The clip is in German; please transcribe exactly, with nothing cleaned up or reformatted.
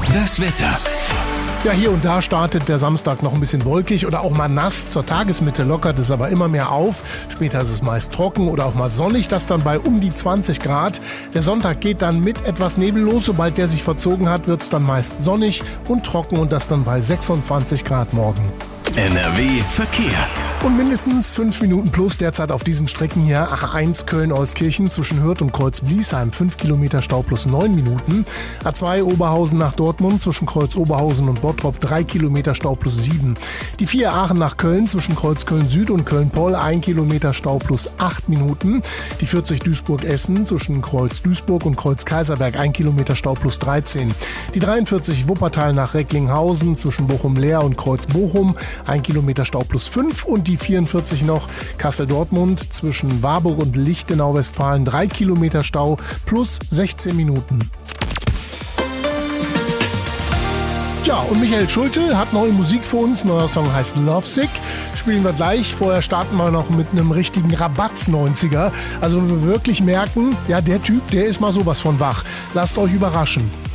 Das Wetter. Ja, hier und da startet der Samstag noch ein bisschen wolkig oder auch mal nass. Zur Tagesmitte lockert es aber immer mehr auf. Später ist es meist trocken oder auch mal sonnig, das dann bei um die zwanzig Grad. Der Sonntag geht dann mit etwas Nebel los. Sobald der sich verzogen hat, wird es dann meist sonnig und trocken und das dann bei sechsundzwanzig Grad morgen. N R W Verkehr. Und mindestens fünf Minuten plus derzeit auf diesen Strecken hier. A eins Köln-Euskirchen zwischen Hürth und Kreuz-Bliesheim, fünf Kilometer Stau plus neun Minuten. A zwei Oberhausen nach Dortmund zwischen Kreuz-Oberhausen und Bottrop, drei Kilometer Stau plus sieben. Die vier Aachen nach Köln zwischen Kreuz-Köln-Süd und Köln-Poll, ein Kilometer Stau plus acht Minuten. Die vierzig Duisburg-Essen zwischen Kreuz-Duisburg und Kreuz-Kaiserberg, ein Kilometer Stau plus dreizehn. Die dreiundvierzig Wuppertal nach Recklinghausen zwischen Bochum-Leer und Kreuz-Bochum, ein Kilometer Stau plus fünf. Und die vierundvierzig noch Kassel-Dortmund zwischen Warburg und Lichtenau-Westfalen, drei Kilometer Stau plus sechzehn Minuten. Ja, und Michael Schulte hat neue Musik für uns. Neuer Song heißt Lovesick. Spielen wir gleich. Vorher starten wir noch mit einem richtigen Rabatz-neunziger. Also wo wir wirklich merken, ja, der Typ, der ist mal sowas von wach. Lasst euch überraschen.